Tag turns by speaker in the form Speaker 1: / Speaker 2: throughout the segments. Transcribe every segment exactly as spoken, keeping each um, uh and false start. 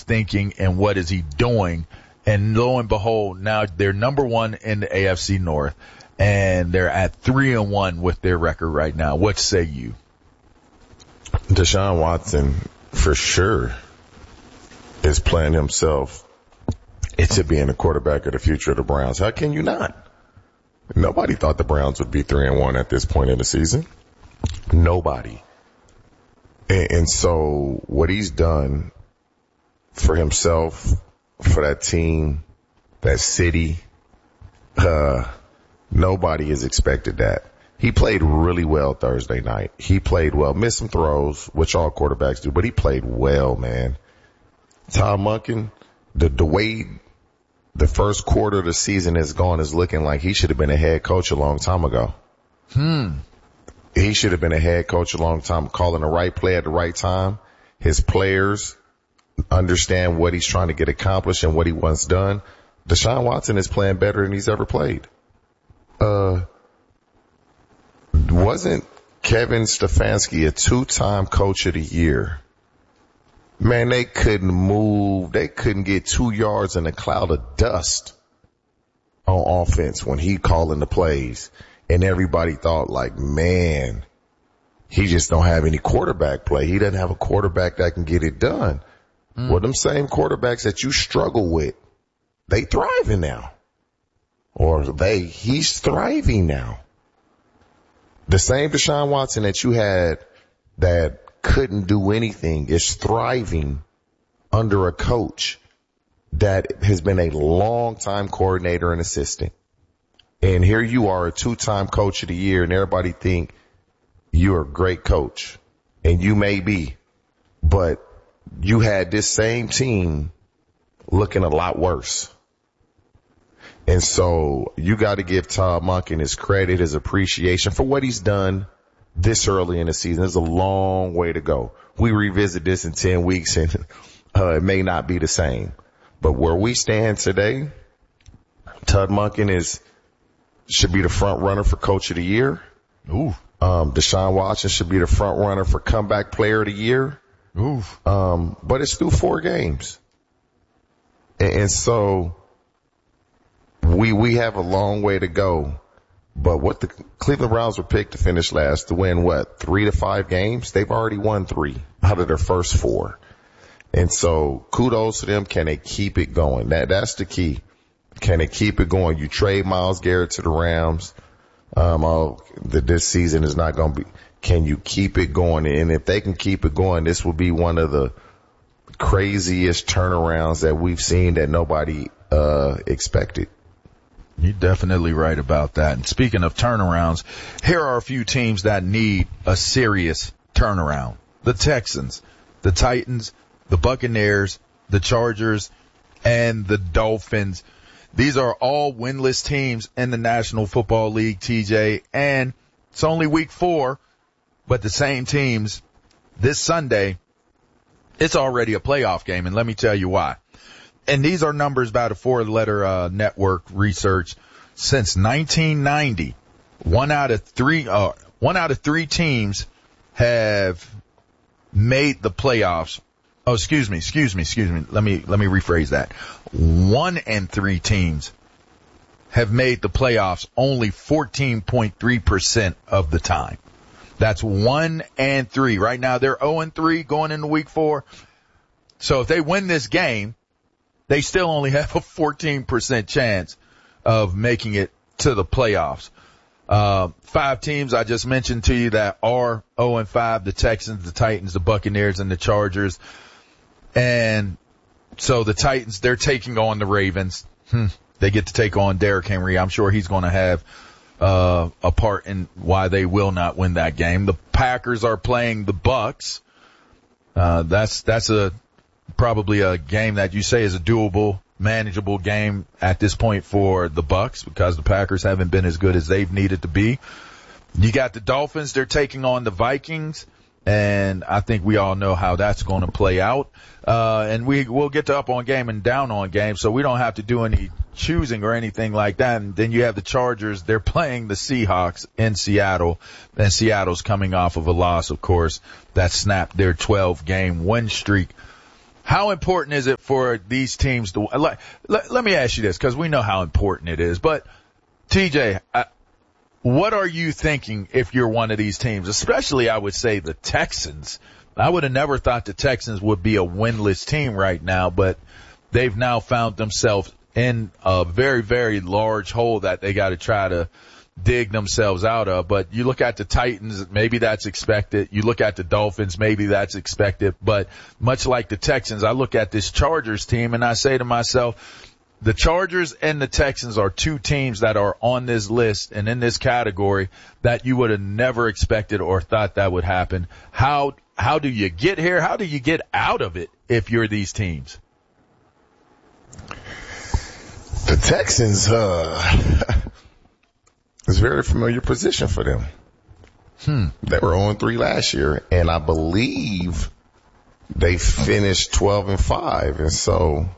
Speaker 1: thinking and what is he doing? And lo and behold, now they're number one in the A F C North, and they're at three and one with their record right now. What say you?
Speaker 2: Deshaun Watson, for sure, is playing himself into being the quarterback of the future of the Browns. How can you not? Nobody thought the Browns would be three and one at this point in the season. Nobody. And, and so what he's done for himself, for that team, that city, uh, nobody has expected that. He played really well Thursday night. He played well. Missed some throws, which all quarterbacks do, but he played well, man. Tom Monken, the, the way the first quarter of the season has gone is looking like he should have been a head coach a long time ago.
Speaker 1: Hmm.
Speaker 2: He should have been a head coach a long time, calling the right play at the right time. His players understand what he's trying to get accomplished and what he wants done. Deshaun Watson is playing better than he's ever played. Uh, wasn't Kevin Stefanski a two-time coach of the year? Man, they couldn't move. They couldn't get two yards in a cloud of dust on offense when he calling the plays. And everybody thought like, man, he just don't have any quarterback play. He doesn't have a quarterback that can get it done. Mm. Well, them same quarterbacks that you struggle with, they thriving now. Or they, he's thriving now. The same Deshaun Watson that you had that couldn't do anything is thriving under a coach that has been a long-time coordinator and assistant. And here you are, a two-time coach of the year, and everybody think you're a great coach. And you may be. But you had this same team looking a lot worse. And so you got to give Tom Monken his credit, his appreciation for what he's done this early in the season. There's a long way to go. We revisit this in ten weeks, and uh, it may not be the same. But where we stand today, Todd Monken is should be the front runner for Coach of the Year.
Speaker 1: Ooh.
Speaker 2: Um, Deshaun Watson should be the front runner for Comeback Player of the Year.
Speaker 1: Ooh.
Speaker 2: Um, but it's through four games. And, and so we, we have a long way to go. But what the Cleveland Browns were picked to finish last, to win what, three to five games? They've already won three out of their first four. And so kudos to them. Can they keep it going? That, that's the key. Can they keep it going? You trade Myles Garrett to the Rams. Um, oh, the, this season is not going to be. Can you keep it going? And if they can keep it going, this will be one of the craziest turnarounds that we've seen that nobody uh expected.
Speaker 1: You're definitely right about that. And speaking of turnarounds, here are a few teams that need a serious turnaround. The Texans, the Titans, the Buccaneers, the Chargers, and the Dolphins. These are all winless teams in the National Football League, T J, and it's only week four, but the same teams this Sunday, it's already a playoff game, and let me tell you why. And these are numbers by the four-letter uh, network research. Since nineteen ninety, one out of three, uh, one out of three teams have made the playoffs. Oh, excuse me, excuse me, excuse me. Let me, let me rephrase that. One and three teams have made the playoffs only fourteen point three percent of the time. That's one and three. Right now they're oh and three going into week four. So if they win this game, they still only have a fourteen percent chance of making it to the playoffs. Uh, five teams I just mentioned to you that are oh and five, the Texans, the Titans, the Buccaneers, and the Chargers. And so the Titans, they're taking on the Ravens. Hmm. They get to take on Derrick Henry. I'm sure he's going to have uh a part in why they will not win that game. The Packers are playing the Bucks. Uh, that's, that's a, probably a game that you say is a doable, manageable game at this point for the Bucks because the Packers haven't been as good as they've needed to be. You got the Dolphins. They're taking on the Vikings, and I think we all know how that's going to play out. Uh, and we will get to up on game and down on game, so we don't have to do any choosing or anything like that. And then you have the Chargers. They're playing the Seahawks in Seattle, and Seattle's coming off of a loss, of course, that snapped their twelve-game win streak. How important is it for these teams to, let, let, let me ask you this, because we know how important it is, but T J, I, what are you thinking if you're one of these teams, especially I would say the Texans? I would have never thought the Texans would be a winless team right now, but they've now found themselves in a very, very large hole that they got to try to dig themselves out of. But you look at the Titans, maybe that's expected. You look at the Dolphins, maybe that's expected. But much like the Texans, I look at this Chargers team and I say to myself, the Chargers and the Texans are two teams that are on this list and in this category that you would have never expected or thought that would happen. How, how do you get here? How do you get out of it if you're these teams?
Speaker 2: The Texans, uh, it's a very familiar position for them.
Speaker 1: Hmm.
Speaker 2: They were oh and three last year, and I believe they finished twelve and five. And so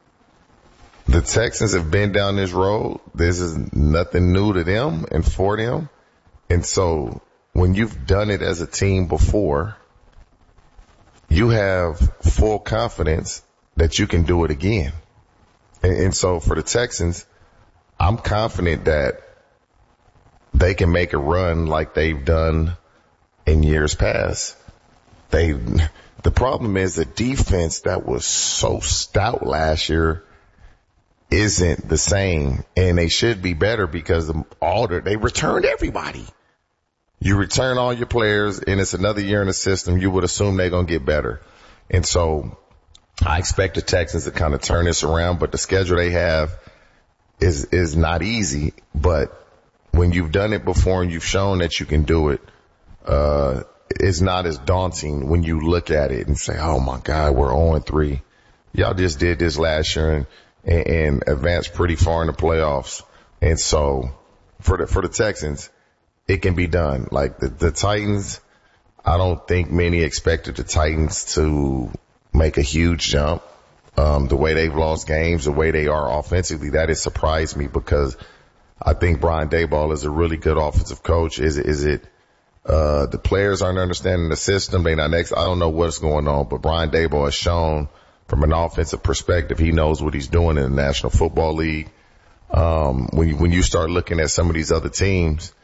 Speaker 2: the Texans have been down this road. This is nothing new to them and for them. And so when you've done it as a team before, you have full confidence that you can do it again. And, and so for the Texans, I'm confident that they can make a run like they've done in years past. They, the problem is the defense that was so stout last year isn't the same, and they should be better because of all the, they returned everybody. You return all your players, and it's another year in the system. You would assume they're going to get better. And so I expect the Texans to kind of turn this around, but the schedule they have is, is not easy. But when you've done it before and you've shown that you can do it, uh, it's not as daunting when you look at it and say, oh my God, we're oh and three. Y'all just did this last year and, and, and advanced pretty far in the playoffs. And so for the, for the Texans, it can be done. Like the, the Titans, I don't think many expected the Titans to make a huge jump. Um, the way they've lost games, the way they are offensively, that has surprised me because I think Brian Daboll is a really good offensive coach. Is it, is it, uh, the players aren't understanding the system? They not next. I don't know what's going on, but Brian Daboll has shown from an offensive perspective, he knows what he's doing in the National Football League. Um, when you, when you start looking at some of these other teams,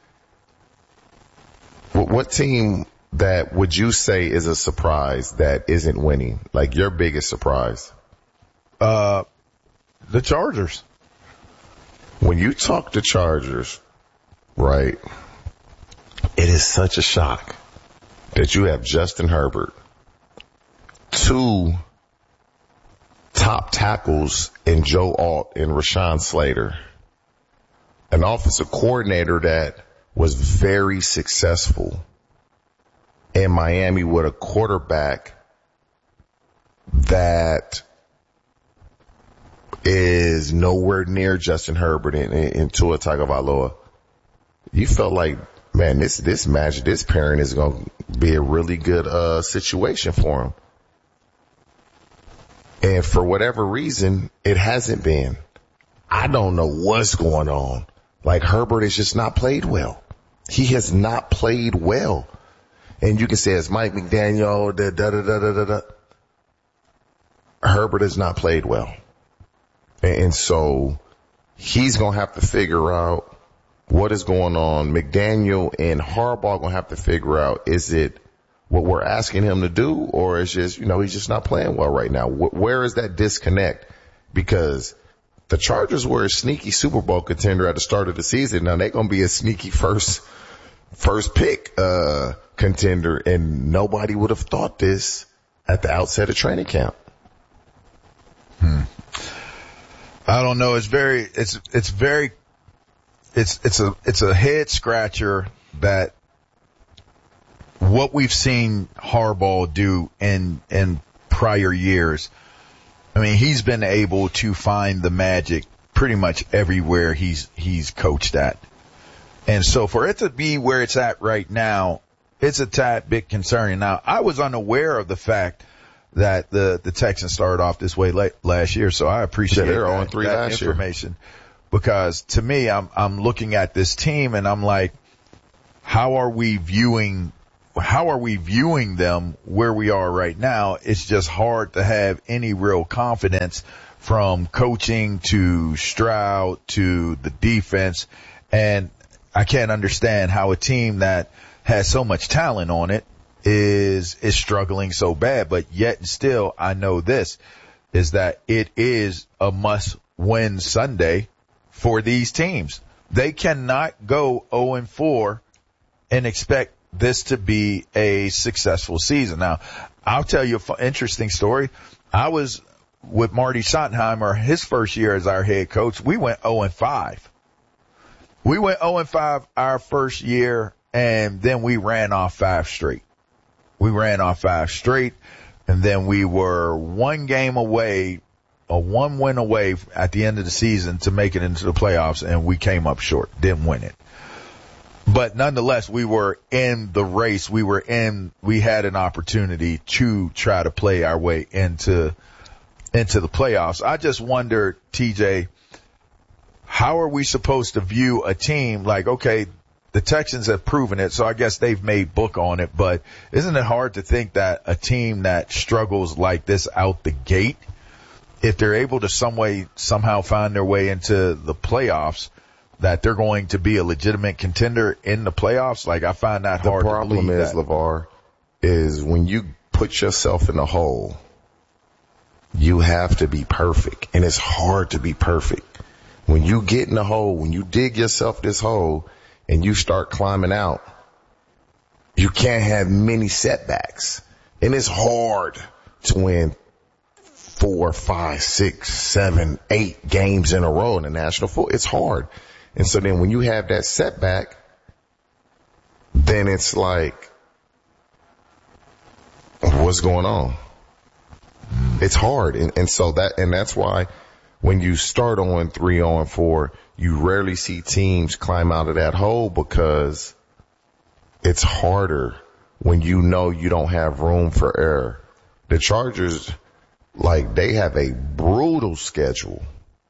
Speaker 2: what, what team that would you say is a surprise that isn't winning? Like your biggest surprise?
Speaker 1: Uh, the Chargers.
Speaker 2: When you talk to Chargers, right, it is such a shock that you have Justin Herbert, two top tackles in Joe Alt and Rashawn Slater, an offensive coordinator that was very successful in Miami with a quarterback that is nowhere near Justin Herbert and, and Tua Tagovailoa. You felt like, man, this, this match, this pairing is going to be a really good, uh, situation for him. And for whatever reason, it hasn't been. I don't know what's going on. Like Herbert has just not played well. He has not played well. And you can say it's Mike McDaniel, da da da da da da. Herbert has not played well. And so he's going to have to figure out what is going on. McDaniel and Harbaugh going to have to figure out, is it what we're asking him to do, or is just, you know, he's just not playing well right now? Where is that disconnect? Because the Chargers were a sneaky Super Bowl contender at the start of the season. Now they're going to be a sneaky first, first pick, uh, contender, and nobody would have thought this at the outset of training camp.
Speaker 1: Hmm. I don't know. It's very, it's, it's very, it's, it's a, it's a head scratcher that what we've seen Harbaugh do in, in prior years. I mean, he's been able to find the magic pretty much everywhere he's, he's coached at. And so for it to be where it's at right now, it's a tad bit concerning. Now, I was unaware of the fact that the, the Texans started off this way late last year, so I appreciate
Speaker 2: yeah,
Speaker 1: that,
Speaker 2: on three
Speaker 1: that
Speaker 2: last
Speaker 1: information. Year. Because to me, I'm, I'm looking at this team and I'm like, how are we viewing, how are we viewing them where we are right now? It's just hard to have any real confidence from coaching to Stroud to the defense. And I can't understand how a team that has so much talent on it is, is struggling so bad. But yet and still, I know this is that it is a must win Sunday for these teams. They cannot go oh and four and expect this to be a successful season. Now, I'll tell you an interesting story. I was with Marty Schottenheimer his first year as our head coach. We went oh and five. We went oh and five our first year, and then we ran off five straight. We ran off five straight, and then we were one game away, a one win away at the end of the season to make it into the playoffs, and we came up short, didn't win it. But nonetheless, we were in the race. We were in, we had an opportunity to try to play our way into, into the playoffs. I just wonder, T J, how are we supposed to view a team like, okay, the Texans have proven it, so I guess they've made book on it, but isn't it hard to think that a team that struggles like this out the gate, if they're able to some way, somehow find their way into the playoffs, that they're going to be a legitimate contender in the playoffs? Like, I find that hard to believe.
Speaker 2: The problem is, LeVar, is when you put yourself in a hole, you have to be perfect, and it's hard to be perfect. When you get in the hole, when you dig yourself this hole and you start climbing out, you can't have many setbacks. And it's hard to win four, five, six, seven, eight games in a row in the National Football. It's hard. And so then when you have that setback, then it's like, what's going on? It's hard. And, and so that, and that's why when you start on three, on four, you rarely see teams climb out of that hole, because it's harder when you know you don't have room for error. The Chargers, like, they have a brutal schedule.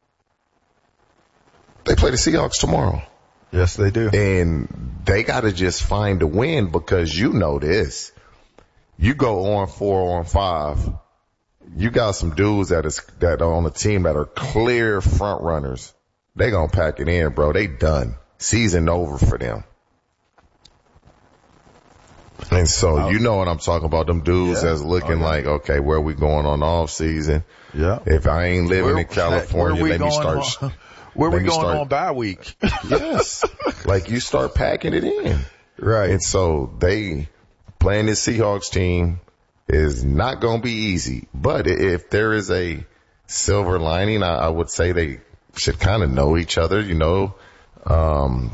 Speaker 2: They play the Seahawks tomorrow.
Speaker 1: Yes, they do.
Speaker 2: And they got to just find a win, because you know this. You go on four, on five. You got some dudes that is that are on the team that are clear front runners. They gonna pack it in, bro. They done. Season over for them. And so wow. You know what I'm talking about. Them dudes yeah. that's looking okay. like, okay, where we going on off season? Yeah. If I ain't living where, in California, let me start.
Speaker 1: On, where we going start, on bye week?
Speaker 2: Yes. Like, you start packing it in. Right. And so they playing this Seahawks team is not going to be easy. But if there is a silver lining, I, I would say they should kind of know each other. You know, um,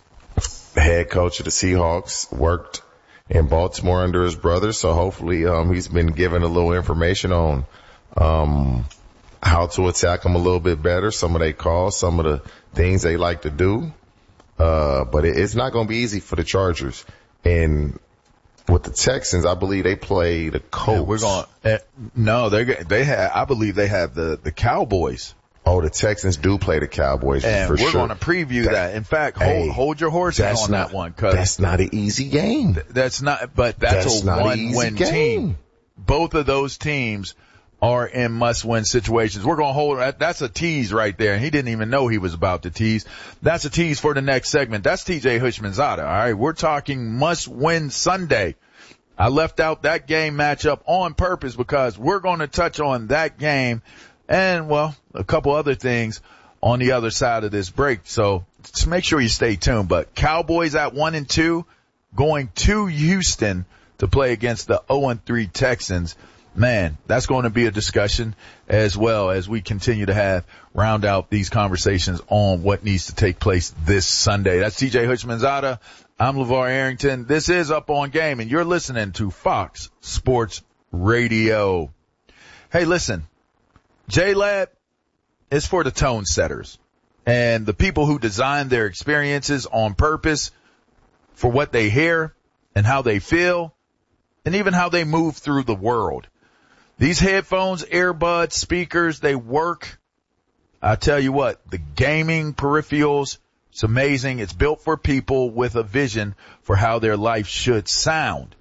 Speaker 2: the head coach of the Seahawks worked in Baltimore under his brother. So hopefully, um, he's been given a little information on, um, how to attack them a little bit better. Some of their calls, some of the things they like to do. Uh, but it, it's not going to be easy for the Chargers. And with the Texans, I believe they play the Colts. Yeah,
Speaker 1: we're going. Uh, no, they they have. I believe they have the the Cowboys.
Speaker 2: Oh, the Texans do play the Cowboys,
Speaker 1: and
Speaker 2: for
Speaker 1: we're
Speaker 2: sure.
Speaker 1: going to preview that. that. In fact, hold hey, hold your horses on
Speaker 2: not,
Speaker 1: that one, cause
Speaker 2: that's not an easy game.
Speaker 1: Th- that's not, but that's, that's a one-win team. Both of those teams are in must-win situations. We're going to hold. That's a tease right there, and he didn't even know he was about to tease. That's a tease for the next segment. That's T J Houshmandzadeh. All right, we're talking must-win Sunday. I left out that game matchup on purpose because we're going to touch on that game and, well, a couple other things on the other side of this break. So just make sure you stay tuned. But Cowboys at one and two going to Houston to play against the oh and three Texans. Man, that's going to be a discussion as well as we continue to have round out these conversations on what needs to take place this Sunday. That's T J Houshmandzadeh. I'm LeVar Arrington. This is Up on Game, and you're listening to Fox Sports Radio. Hey, listen, J-Lab is for the tone setters and the people who design their experiences on purpose for what they hear and how they feel and even how they move through the world. These headphones, earbuds, speakers, they work. I tell you what, the gaming peripherals, it's amazing. It's built for people with a vision for how their life should sound.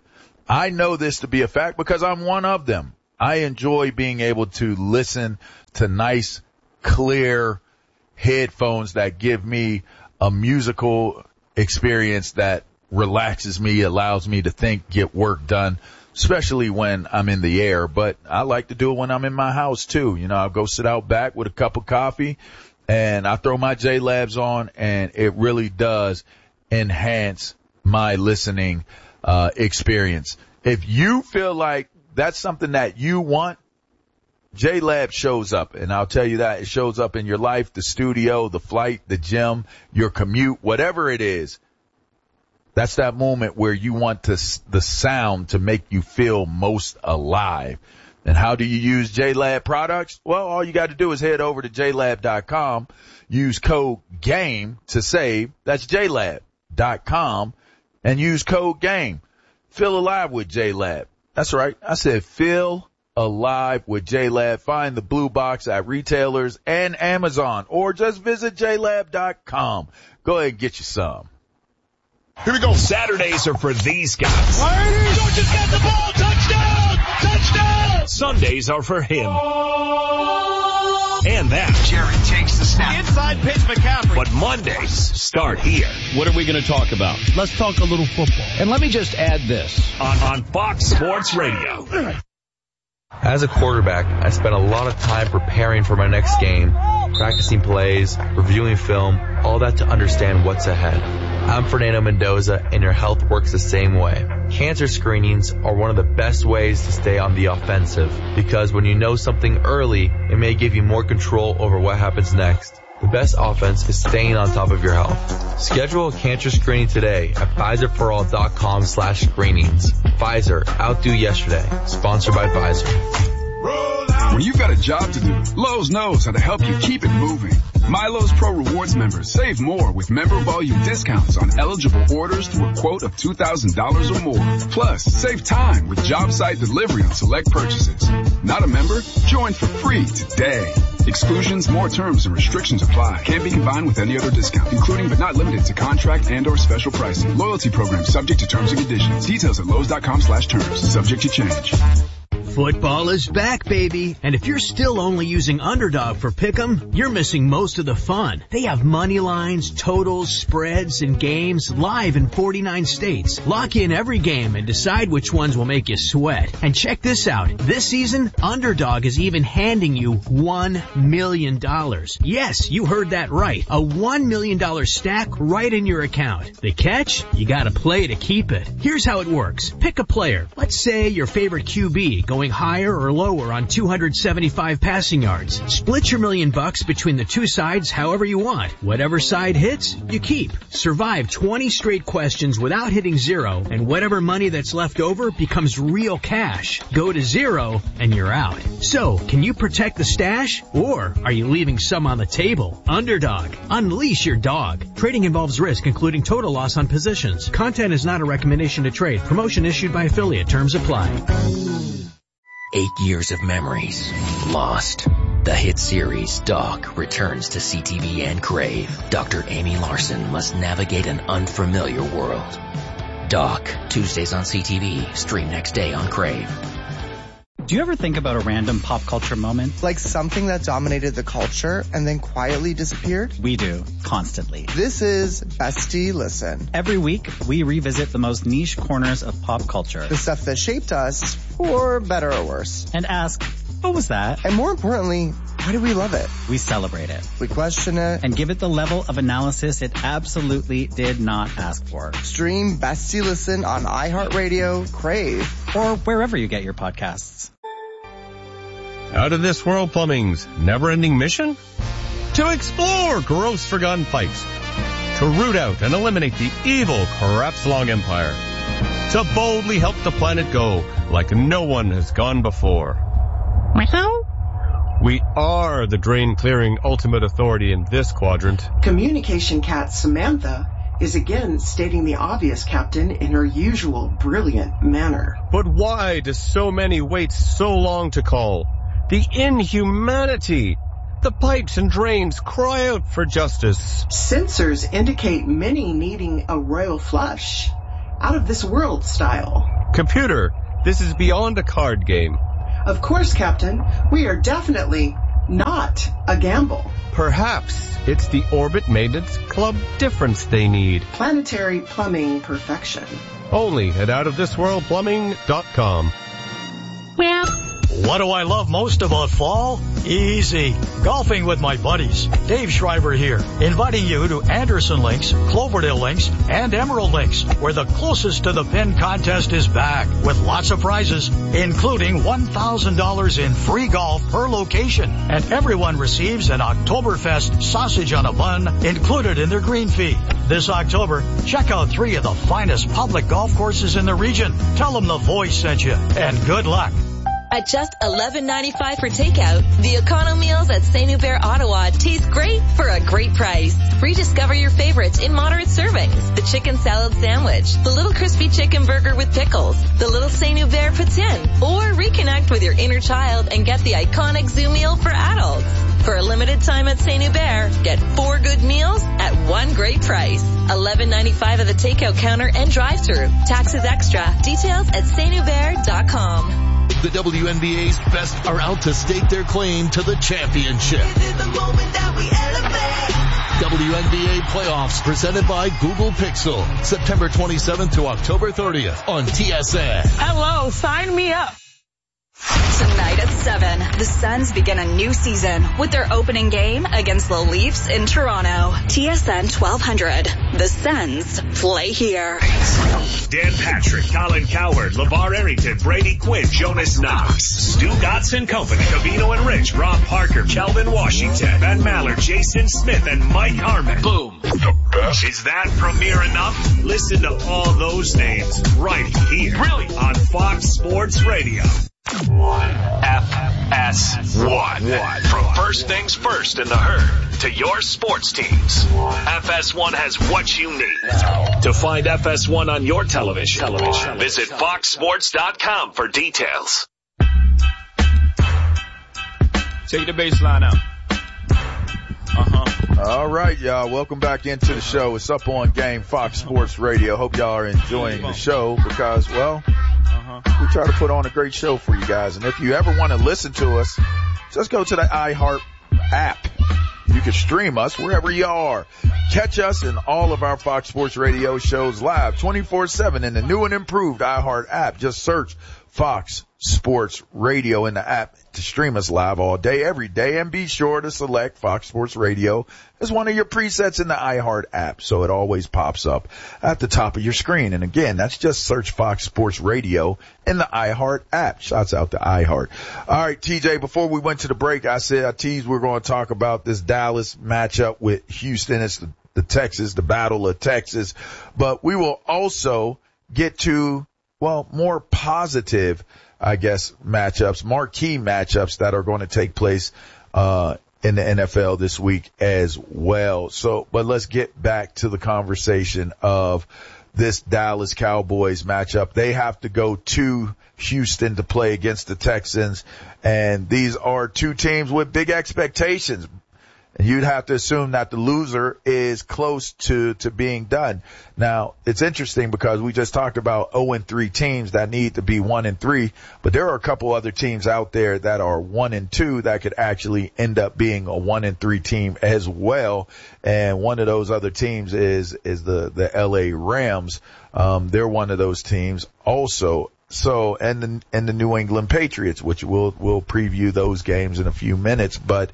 Speaker 1: I know this to be a fact because I'm one of them. I enjoy being able to listen to nice, clear headphones that give me a musical experience that relaxes me, allows me to think, get work done, especially when I'm in the air. But I like to do it when I'm in my house too. You know, I'll go sit out back with a cup of coffee and I throw my J-Labs on, and it really does enhance my listening uh experience. If you feel like that's something that you want, J-Lab shows up, and I'll tell you that it shows up in your life, the studio, the flight, the gym, your commute, whatever it is. That's that moment where you want to, the sound to make you feel most alive. And how do you use J-Lab products? Well, all you got to do is head over to j lab dot com, use code GAME to save. That's j lab dot com, and use code GAME. Feel alive with J-Lab. That's right. I said feel alive with J-Lab. Find the blue box at retailers and Amazon, or just visit j lab dot com. Go ahead and get you some.
Speaker 3: Here we go. Saturdays are for these guys.
Speaker 4: Georgia's got the ball. Touchdown! Touchdown!
Speaker 3: Sundays are for him. And that.
Speaker 4: Jared takes the snap. Inside pitch, McCaffrey.
Speaker 3: But Mondays start here.
Speaker 5: What are we going to talk about? Let's talk a little football. And let me just add this.
Speaker 3: On, on Fox Sports Radio.
Speaker 6: As a quarterback, I spent a lot of time preparing for my next game, practicing plays, reviewing film, all that to understand what's ahead. I'm Fernando Mendoza, and your health works the same way. Cancer screenings are one of the best ways to stay on the offensive, because when you know something early, it may give you more control over what happens next. The best offense is staying on top of your health. Schedule a cancer screening today at Pfizer for all dot com slash screenings. Pfizer, outdo yesterday. Sponsored by Pfizer.
Speaker 7: When you've got a job to do, Lowe's knows how to help you keep it moving. My Lowe's Pro Rewards members save more with member volume discounts on eligible orders through a quote of two thousand dollars or more. Plus, save time with job site delivery on select purchases. Not a member? Join for free today. Exclusions, more terms, and restrictions apply. Can't be combined with any other discount, including but not limited to contract and or special pricing. Loyalty program subject to terms and conditions. Details at lowes dot com slash terms. Subject to change.
Speaker 8: Football is back, baby. And if you're still only using Underdog for Pick'em, you're missing most of the fun. They have money lines, totals, spreads, and games live in forty-nine states. Lock in every game and decide which ones will make you sweat. And check this out. This season, Underdog is even handing you one million dollars. Yes, you heard that right. A one million dollars stack right in your account. The catch? You gotta play to keep it. Here's how it works. Pick a player. Let's say your favorite Q B going higher or lower on two hundred seventy-five passing yards. Split your million bucks between the two sides however you want. Whatever side hits, you keep. Survive twenty straight questions without hitting zero, and whatever money that's left over becomes real cash. Go to zero, and you're out. So, can you protect the stash, or are you leaving some on the table? Underdog. Unleash your dog. Trading involves risk, including total loss on positions. Content is not a recommendation to trade. Promotion issued by affiliate. Terms apply.
Speaker 9: Eight years of memories lost. The hit series Doc returns to C T V and Crave. Doctor Amy Larson must navigate an unfamiliar world. Doc, Tuesdays on C T V, stream next day on Crave.
Speaker 10: Do you ever think about a random pop culture moment?
Speaker 11: Like something that dominated the culture and then quietly disappeared?
Speaker 10: We do, constantly.
Speaker 11: This is Bestie Listen.
Speaker 10: Every week, we revisit the most niche corners of pop culture.
Speaker 11: The stuff that shaped us, for better or worse.
Speaker 10: And ask, what was that?
Speaker 11: And more importantly, why do we love it?
Speaker 10: We celebrate it.
Speaker 11: We question it.
Speaker 10: And give it the level of analysis it absolutely did not ask for.
Speaker 11: Stream Bestie Listen on iHeartRadio, Crave,
Speaker 10: or wherever you get your podcasts.
Speaker 12: Out of This World Plumbing's never-ending mission? To explore gross forgotten pipes. To root out and eliminate the evil Crapslong Empire. To boldly help the planet go like no one has gone before. We are the drain-clearing ultimate authority in this quadrant.
Speaker 13: Communication cat Samantha is again stating the obvious, Captain, in her usual brilliant manner.
Speaker 12: But why do so many wait so long to call? The inhumanity! The pipes and drains cry out for justice.
Speaker 13: Sensors indicate many needing a royal flush. Out of this world style.
Speaker 12: Computer, this is beyond a card game.
Speaker 13: Of course, Captain. We are definitely not a gamble.
Speaker 12: Perhaps it's the Orbit Maintenance Club difference they need.
Speaker 13: Planetary plumbing perfection.
Speaker 12: Only at out of this world plumbing dot com.
Speaker 14: What do I love most about fall? Easy. Golfing with my buddies. Dave Schreiber here, inviting you to Anderson Links, Cloverdale Links, and Emerald Links, where the closest to the pin contest is back, with lots of prizes, including one thousand dollars in free golf per location. And everyone receives an Oktoberfest sausage on a bun included in their green fee. This October, check out three of the finest public golf courses in the region. Tell them the voice sent you, and good luck.
Speaker 15: At just eleven ninety-five for takeout, the Econo meals at Saint Hubert Ottawa taste great for a great price. Rediscover your favorites in moderate servings. The chicken salad sandwich, the little crispy chicken burger with pickles, the little Saint Hubert poutine, or reconnect with your inner child and get the iconic zoo meal for adults. For a limited time at Saint Hubert, get four good meals at one great price. eleven ninety-five at the takeout counter and drive-thru. Taxes extra. Details at saint hubert dot com.
Speaker 16: The W N B A's best are out to stake their claim to the championship. W N B A playoffs presented by Google Pixel. September twenty-seventh to October thirtieth on T S N.
Speaker 17: Hello, sign me up.
Speaker 18: Tonight at seven, the Suns begin a new season with their opening game against the Leafs in Toronto. T S N twelve hundred. The Suns play here.
Speaker 3: Dan Patrick, Colin Cowherd, LeVar Arrington, Brady Quinn, Jonas Knox, Stu Gotts Company, Cavino and Rich, Rob Parker, Kelvin Washington, Ben Maller, Jason Smith, and Mike Harmon. Boom. The best. Is that premiere enough? Listen to all those names right here. Really? On Fox Sports Radio.
Speaker 19: F S one. From first things first in the herd to your sports teams, F S one has what you need. To find F S one on your television, television. Visit fox sports dot com for details.
Speaker 20: Take the baseline out.
Speaker 1: Uh-huh. All right, y'all. Welcome back into the show. It's Up On Game, Fox Sports Radio. Hope y'all are enjoying the show because, well, we try to put on a great show for you guys. And if you ever want to listen to us, just go to the iHeart app. You can stream us wherever you are. Catch us in all of our Fox Sports Radio shows live twenty-four seven in the new and improved iHeart app. Just search Fox Sports Radio in the app to stream us live all day, every day. And be sure to select Fox Sports Radio as one of your presets in the iHeart app, so it always pops up at the top of your screen. And again, that's just search Fox Sports Radio in the iHeart app. Shouts out to iHeart. All right, T J, before we went to the break, I said I teased we're going to talk about this Dallas matchup with Houston. It's the, the Texas, the Battle of Texas. But we will also get to, well, more positive, I guess, matchups, marquee matchups that are going to take place uh in the N F L this week as well. So, but let's get back to the conversation of this Dallas Cowboys matchup. They have to go to Houston to play against the Texans, and these are two teams with big expectations. And you'd have to assume that the loser is close to, to being done. Now, it's interesting because we just talked about oh and three teams that need to be one and three, but there are a couple other teams out there that are one and two that could actually end up being a one and three team as well. And one of those other teams is, is the, the L A Rams. Um, they're one of those teams also. So, and the, and the New England Patriots, which we'll, we'll preview those games in a few minutes, but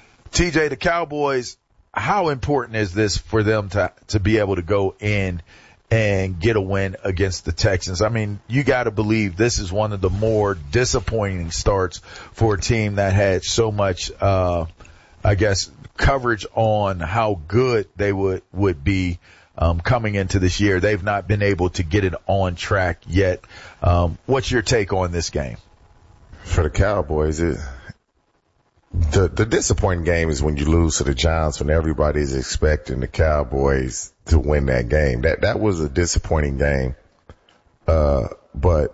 Speaker 1: T J, the Cowboys, how important is this for them to to be able to go in and get a win against the Texans? I mean, you got to believe this is one of the more disappointing starts for a team that had so much, uh, I guess, coverage on how good they would, would be um, coming into this year. They've not been able to get it on track yet. Um, what's your take on this game?
Speaker 2: For the Cowboys, it The, the disappointing game is when you lose to the Giants when everybody's expecting the Cowboys to win that game. That, that was a disappointing game. Uh, but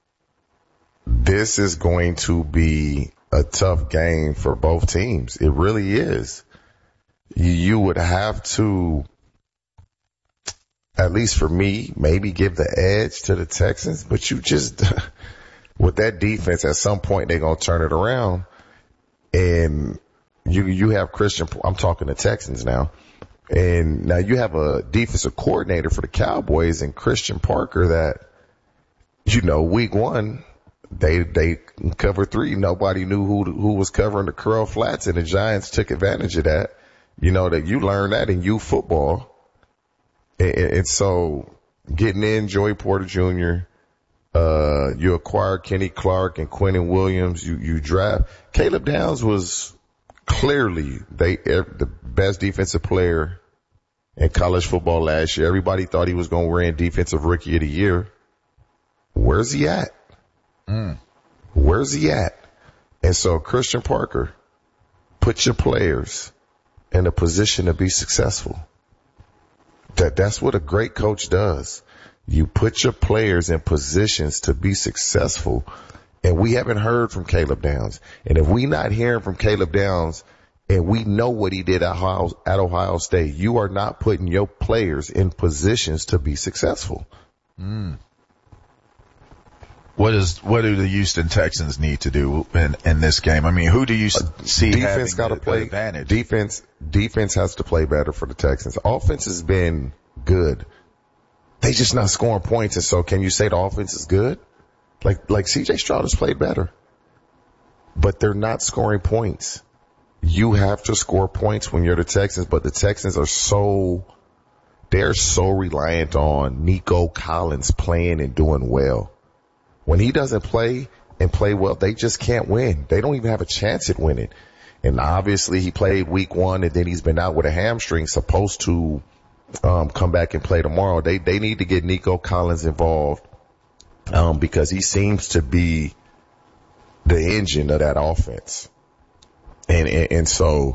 Speaker 2: this is going to be a tough game for both teams. It really is. You, you would have to, at least for me, maybe give the edge to the Texans, but you just, with that defense, at some point they're going to turn it around. And you, you have Christian, I'm talking to Texans now. And now you have a defensive coordinator for the Cowboys and Christian Parker that, you know, week one, they, they covered three. Nobody knew who, who was covering the curl flats, and the Giants took advantage of that. You know, that you learn that in youth football. And, and so getting in Joey Porter Junior, uh, you acquired Kenny Clark and Quentin Williams. You, you draft Caleb Downs was clearly they, the best defensive player in college football last year. Everybody thought he was going to win defensive rookie of the year. Where's he at? Mm. Where's he at? And so Christian Parker, put your players in a position to be successful. That that's what a great coach does. You put your players in positions to be successful. And we haven't heard from Caleb Downs. And if we not hearing from Caleb Downs and we know what he did at Ohio, at Ohio State, you are not putting your players in positions to be successful.
Speaker 1: Mm. What is what do the Houston Texans need to do in, in this game? I mean, who do you see
Speaker 2: defense got to
Speaker 1: the,
Speaker 2: play
Speaker 1: the advantage?
Speaker 2: Defense defense has to play better for the Texans. Offense has been good. They just not scoring points, and so can you say the offense is good? Like like C J Stroud has played better, but they're not scoring points. You have to score points when you're the Texans, but the Texans are so they're so reliant on Nico Collins playing and doing well. When he doesn't play and play well, they just can't win. They don't even have a chance at winning. And obviously he played week one and then he's been out with a hamstring, supposed to um come back and play tomorrow. They they need to get Nico Collins involved um because he seems to be the engine of that offense. And and, and so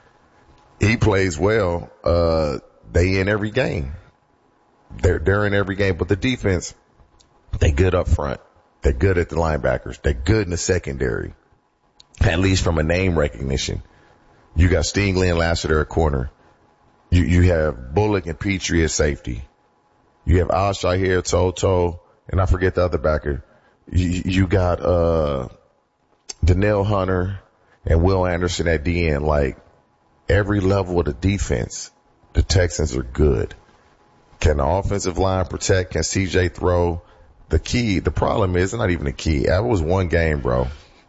Speaker 2: he plays well. Uh they in every game. They're they're in every game, but the defense, they good up front. They're good at the linebackers. They're good in the secondary, at least from a name recognition. You got Stingley and Lassiter at corner. You you have Bullock and Petrie at safety. You have Al-Shahir, Toto, and I forget the other backer. You, you got uh Danielle Hunter and Will Anderson at D N. Like, every level of the defense, the Texans are good. Can the offensive line protect? Can C J throw? The key, the problem is not even the key. That was one game, bro.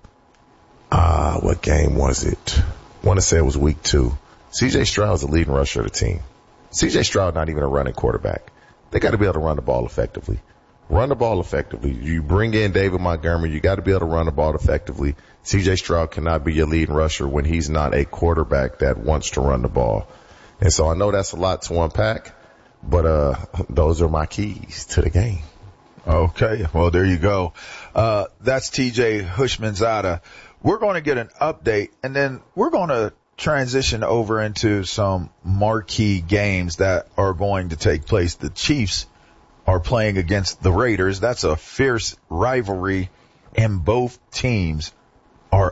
Speaker 2: Ah, uh, what game was it? I want to say it was week two. C J Stroud's the leading rusher of the team. C J Stroud not even a running quarterback. They got to be able to run the ball effectively. Run the ball effectively. You bring in David Montgomery, you got to be able to run the ball effectively. C J Stroud cannot be your leading rusher when he's not a quarterback that wants to run the ball. And so I know that's a lot to unpack, but uh those are my keys to the game.
Speaker 1: Okay, well, there you go. Uh, that's T J Houshmandzadeh. We're going to get an update, and then we're going to transition over into some marquee games that are going to take place. The Chiefs are playing against the Raiders. That's a fierce rivalry, and both teams are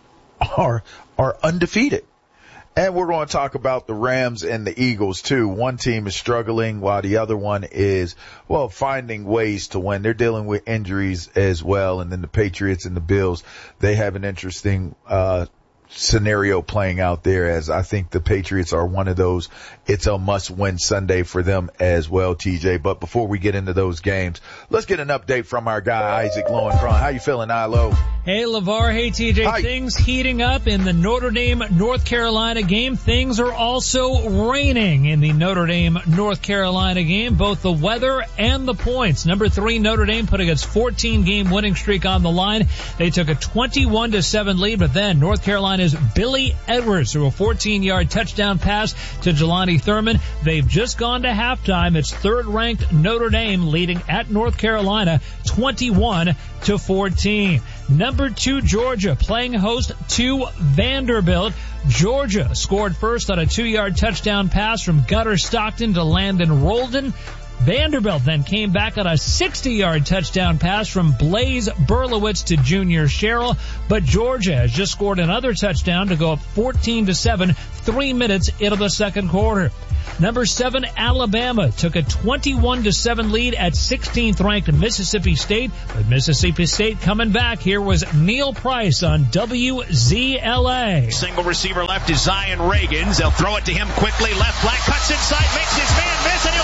Speaker 1: are are undefeated. And we're going to talk about the Rams and the Eagles, too. One team is struggling while the other one is, well, finding ways to win. They're dealing with injuries as well. And then the Patriots and the Bills, they have an interesting uh scenario playing out there, as I think the Patriots are one of those. It's a must-win Sunday for them as well, T J. But before we get into those games, let's get an update from our guy, Isaac Lowenkron. How you feeling, Ilo?
Speaker 21: Hey, LeVar. Hey, T J.
Speaker 1: Hi.
Speaker 21: Things heating up in the Notre Dame North Carolina game. Things are also raining in the Notre Dame North Carolina game, both the weather and the points. Number three, Notre Dame putting its fourteen game winning streak on the line. They took a twenty-one to seven lead, but then North Carolina's Billy Edwards threw a fourteen yard touchdown pass to Jelani Thurman. They've just gone to halftime. It's third-ranked Notre Dame leading at North Carolina twenty-one to fourteen. Number two, Georgia playing host to Vanderbilt. Georgia scored first on a two yard touchdown pass from Gunnar Stockton to Landon Roldan. Vanderbilt then came back on a sixty yard touchdown pass from Blaze Berlowitz to Junior Sherrill, but Georgia has just scored another touchdown to go up fourteen to seven, three minutes into the second quarter. Number seven, Alabama took a twenty-one to seven lead at sixteenth ranked Mississippi State. But Mississippi State coming back. Here was Neil Price on W Z L A.
Speaker 4: Single receiver left is Zion Reagans. They'll throw it to him quickly. Left flat, cuts inside, makes his man miss, and he'll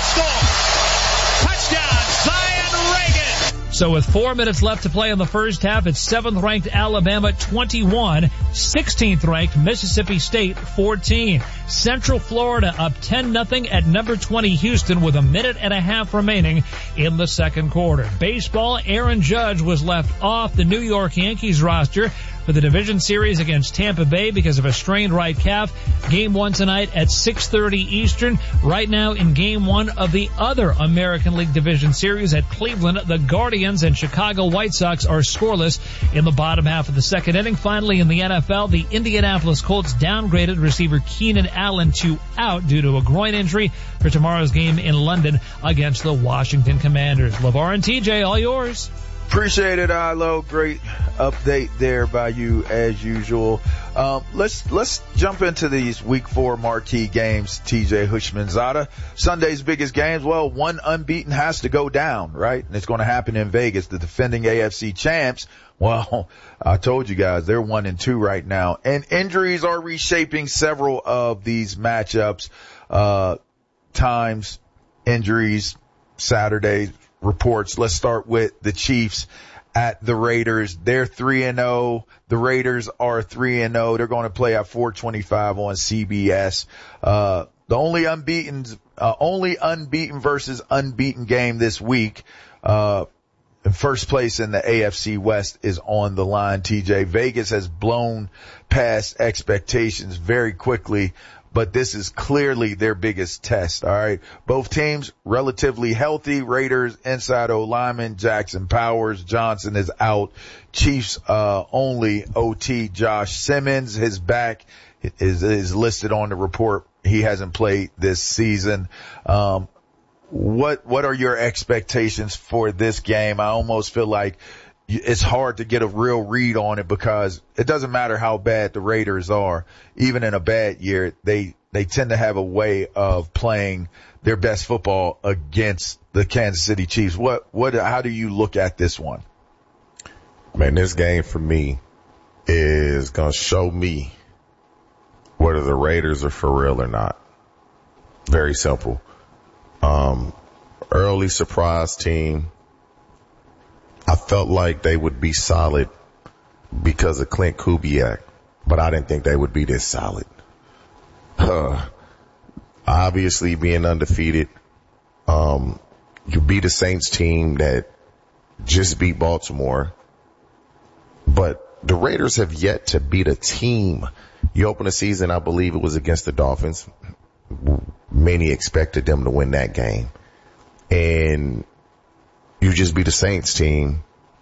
Speaker 4: score. Touchdown, Zion Reagans.
Speaker 21: So with four minutes left to play in the first half, it's seventh ranked Alabama twenty-one, sixteenth ranked Mississippi State fourteen. Central Florida up ten nothing at number twenty Houston with a minute and a half remaining in the second quarter. Baseball, Aaron Judge was left off the New York Yankees roster for the division series against Tampa Bay because of a strained right calf. Game one tonight at six thirty Eastern. Right now in game one of the other American League division series at Cleveland, the Guardians and Chicago White Sox are scoreless in the bottom half of the second inning. Finally in the N F L, the Indianapolis Colts downgraded receiver Keenan Allen to out due to a groin injury for tomorrow's game in London against the Washington Commanders. LeVar and T J, all yours.
Speaker 1: Appreciate it, Ilo. Great update there by you as usual. Um, let's let's jump into these Week Four marquee games. T J Hushmanzada, Sunday's biggest games. Well, one unbeaten has to go down, right? And it's going to happen in Vegas. The defending A F C champs. Well, I told you guys they're one and two right now, and injuries are reshaping several of these matchups. Uh, times, injuries, Saturday. Reports. Let's start with the Chiefs at the Raiders. They're three and oh. The Raiders are three and oh. They're going to play at four twenty-five on C B S. Uh, the only unbeaten, uh, only unbeaten versus unbeaten game this week. Uh, first place in the A F C West is on the line, T J. Vegas has blown past expectations very quickly, but this is clearly their biggest test, all right? Both teams relatively healthy. Raiders inside O-lineman Jackson Powers Johnson is out. Chiefs uh only O T Josh Simmons, his back is is listed on the report. He hasn't played this season. Um what what are your expectations for this game? I almost feel like it's hard to get a real read on it because it doesn't matter how bad the Raiders are. Even in a bad year, they, they tend to have a way of playing their best football against the Kansas City Chiefs. What, what, how do you look at this one?
Speaker 2: Man, this game for me is going to show me whether the Raiders are for real or not. Very simple. Um, early surprise team. I felt like they would be solid because of Clint Kubiak, but I didn't think they would be this solid. Uh, obviously being undefeated, um, you beat a Saints team that just beat Baltimore, but the Raiders have yet to beat a team. You open the season, I believe it was against the Dolphins. Many expected them to win that game. And you just beat a Saints team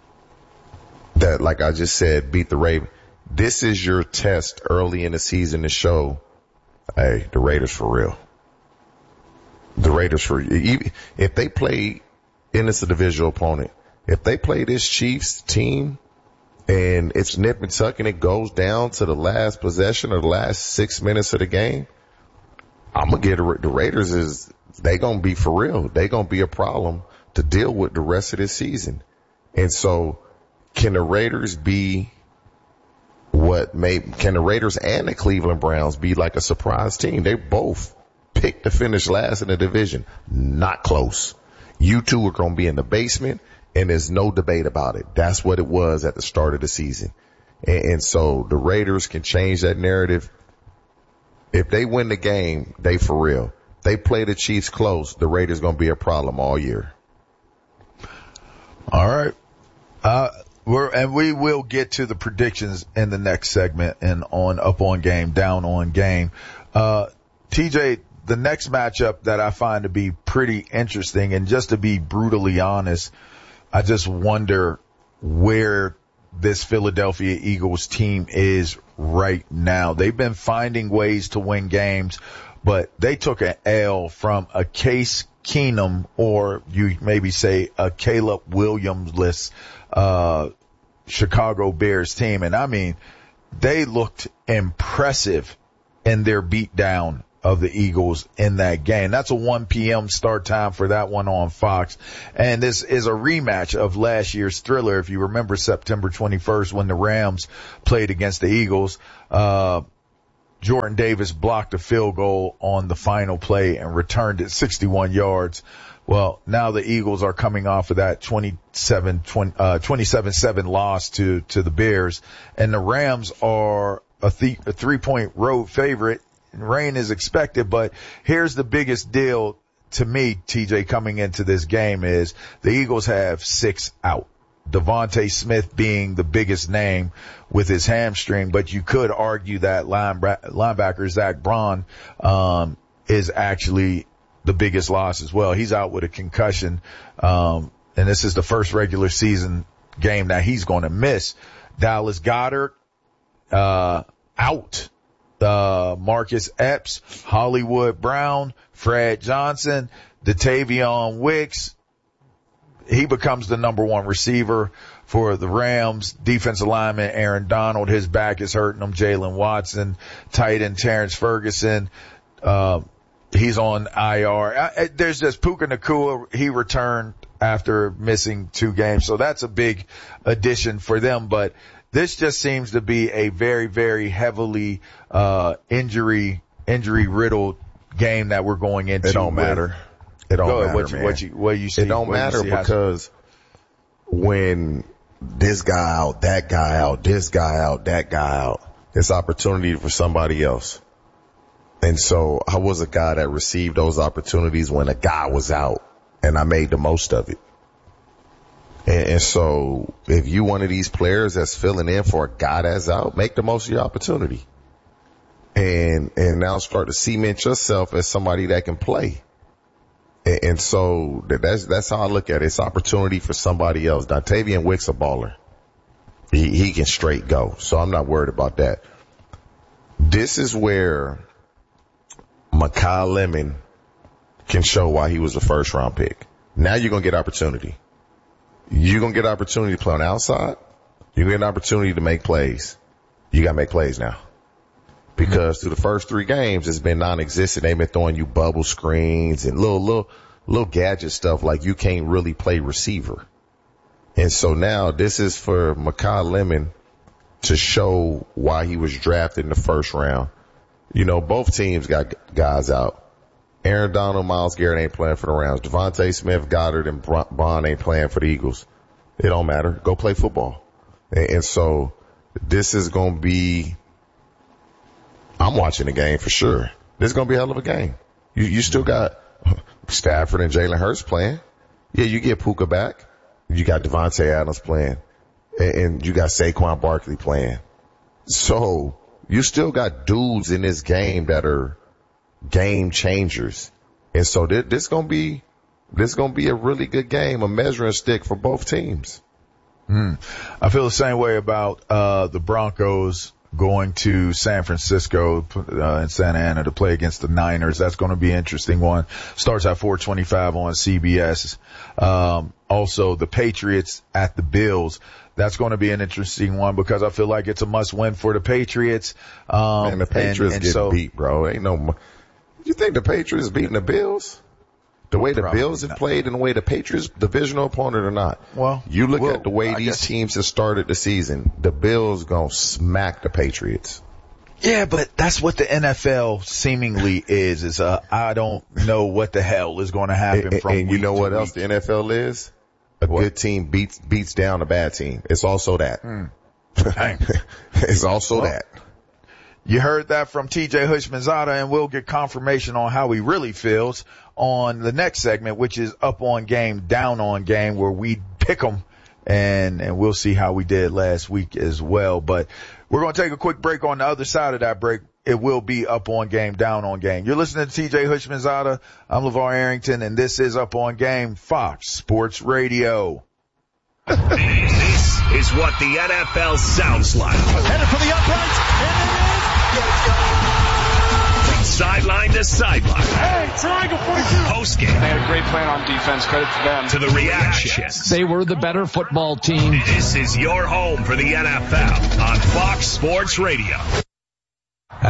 Speaker 2: that, like I just said, beat the Ravens. This is your test early in the season to show, hey, the Raiders for real. The Raiders for, if they play, and it's a divisional opponent, if they play this Chiefs team and it's nip and tuck and it goes down to the last possession or the last six minutes of the game, I'm going to get the Raiders is, they going to be for real. They going to be a problem to deal with the rest of this season. And so can the Raiders be what made, can the Raiders and the Cleveland Browns be like a surprise team? They both picked to finish last in the division. Not close. You two are going to be in the basement and there's no debate about it. That's what it was at the start of the season. And, and so the Raiders can change that narrative. If they win the game, they for real. They play the Chiefs close, the Raiders going to be a problem all year.
Speaker 1: All right. Uh, we're, and we will get to the predictions in the next segment and on up on game, down on game. Uh, T J, the next matchup that I find to be pretty interesting, and just to be brutally honest, I just wonder where this Philadelphia Eagles team is right now. They've been finding ways to win games, but they took an L from a Case Keenum, or you maybe say a Caleb Williams-less uh Chicago Bears team. And I mean, they looked impressive in their beatdown of the Eagles in that game. That's a one p.m. start time for that one on Fox. And this is a rematch of last year's thriller. If you remember September twenty-first when the Rams played against the Eagles, uh, Jordan Davis blocked a field goal on the final play and returned it sixty-one yards. Well, now the Eagles are coming off of that twenty-seven seven loss to, to the Bears, and the Rams are a, th- a three-point road favorite. Rain is expected, but here's the biggest deal to me, T J, coming into this game is the Eagles have six out. Devontae Smith being the biggest name with his hamstring, but you could argue that linebacker Zach Braun um, is actually the biggest loss as well. He's out with a concussion, um, and this is the first regular season game that he's going to miss. Dallas Goedert uh, out. Uh, Marcus Epps, Hollywood Brown, Fred Johnson, Dontayvion Wicks. He becomes the number one receiver for the Rams. Defensive lineman Aaron Donald, his back is hurting him. Jalen Watson, tight end Terrence Ferguson, uh, he's on I R. I, there's just Puka Nacua. He returned after missing two games, so that's a big addition for them. But this just seems to be a very, very heavily uh injury injury riddled game that we're going into.
Speaker 2: It don't
Speaker 1: with.
Speaker 2: matter. It don't
Speaker 1: Go
Speaker 2: matter,
Speaker 1: ahead, what you,
Speaker 2: man.
Speaker 1: what you, what you see,
Speaker 2: it don't
Speaker 1: what
Speaker 2: matter
Speaker 1: you see
Speaker 2: because when this guy out, that guy out, this guy out, that guy out, it's opportunity for somebody else. And so I was a guy that received those opportunities when a guy was out, and I made the most of it. And, and so if you one of these players that's filling in for a guy that's out, make the most of your opportunity. And, and now start to cement yourself as somebody that can play. And, and so that's, that's how I look at it. It's opportunity for somebody else. Dontayvion Wicks a baller. He, he can straight go. So I'm not worried about that. This is where Mekhi Lemon can show why he was a first round pick. Now you're going to get opportunity. You're going to get opportunity to play on the outside. You get an opportunity to make plays. You got to make plays now. Because through the first three games, it's been non-existent. They've been throwing you bubble screens and little, little, little gadget stuff like you can't really play receiver. And so now this is for Mekhi Lemon to show why he was drafted in the first round. You know, both teams got guys out. Aaron Donald, Myles Garrett ain't playing for the Rams. Devontae Smith, Goddard, and Bond ain't playing for the Eagles. It don't matter. Go play football. And, and so this is going to be, I'm watching the game for sure. This is going to be a hell of a game. You, you still got Stafford and Jalen Hurts playing. Yeah, you get Puka back. You got Devontae Adams playing. And, and you got Saquon Barkley playing. So you still got dudes in this game that are game changers. And so this, this gonna be, this gonna be a really good game, a measuring stick for both teams.
Speaker 1: Mm. I feel the same way about, uh, the Broncos going to San Francisco, uh, in Santa Ana to play against the Niners. That's going to be an interesting one. Starts at four twenty-five on C B S. Um, also the Patriots at the Bills. That's going to be an interesting one because I feel like it's a must win for the Patriots. Um,
Speaker 2: Man, the Patriots
Speaker 1: and, and
Speaker 2: get
Speaker 1: so,
Speaker 2: beat, bro. Ain't no, you think the Patriots beating the Bills? The way the
Speaker 1: Probably
Speaker 2: Bills have
Speaker 1: not.
Speaker 2: played and the way the Patriots divisional opponent or not.
Speaker 1: Well,
Speaker 2: you look
Speaker 1: well,
Speaker 2: at the way
Speaker 1: I
Speaker 2: these
Speaker 1: guess.
Speaker 2: teams have started the season. The Bills gonna smack the Patriots.
Speaker 1: Yeah, but that's what the N F L seemingly is, is, uh, I don't know what the hell is going to happen
Speaker 2: And,
Speaker 1: from
Speaker 2: and you
Speaker 1: week
Speaker 2: know
Speaker 1: to
Speaker 2: what
Speaker 1: week.
Speaker 2: else the N F L is? A
Speaker 1: What?
Speaker 2: good team beats, beats down a bad team. It's also that.
Speaker 1: Mm.
Speaker 2: It's also
Speaker 1: Well,
Speaker 2: that.
Speaker 1: You heard that from T J Hushmanzada, and we'll get confirmation on how he really feels on the next segment, which is Up on Game, Down on Game, where we pick them, and, and we'll see how we did last week as well. But we're going to take a quick break. On the other side of that break, it will be Up on Game, Down on Game. You're listening to T J Hushmanzada. I'm LeVar Arrington, and this is Up on Game, Fox Sports Radio.
Speaker 3: This is what the N F L sounds like.
Speaker 4: Headed for the uprights, and it is.
Speaker 3: From sideline to sideline.
Speaker 4: Hey, triangle forty-two.
Speaker 3: Post game.
Speaker 20: They had a great plan on defense. Credit to them.
Speaker 3: To the reactions.
Speaker 5: They were the better football team.
Speaker 3: This is your home for the N F L on Fox Sports Radio.